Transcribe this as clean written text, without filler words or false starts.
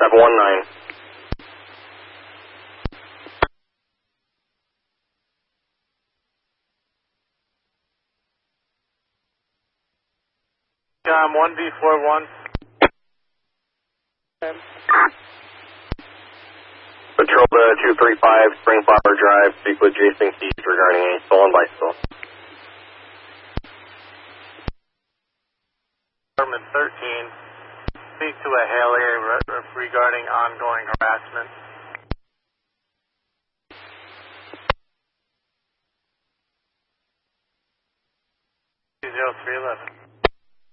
719. Tom 1D41. Patrol to 235 Springflower Drive, speak with Jason Keys regarding a stolen bicycle. Department 13. Speak to a Haley regarding ongoing harassment. 20311.